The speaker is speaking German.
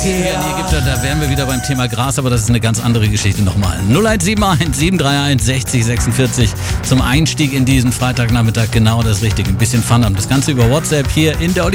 Hier gibt es, da wären wir wieder beim Thema Gras, aber das ist eine ganz andere Geschichte nochmal. 0171 731 60 46 zum Einstieg in diesen Freitagnachmittag genau das Richtige. Ein bisschen Fun haben. Das Ganze über WhatsApp hier in der